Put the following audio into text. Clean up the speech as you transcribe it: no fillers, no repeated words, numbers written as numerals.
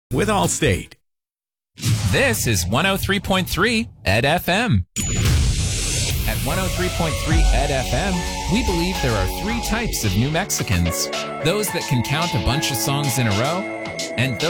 with Allstate. This is 103.3 Ed FM. At 103.3 Ed FM, we believe there are three types of New Mexicans. Those that can count a bunch of songs in a row, and those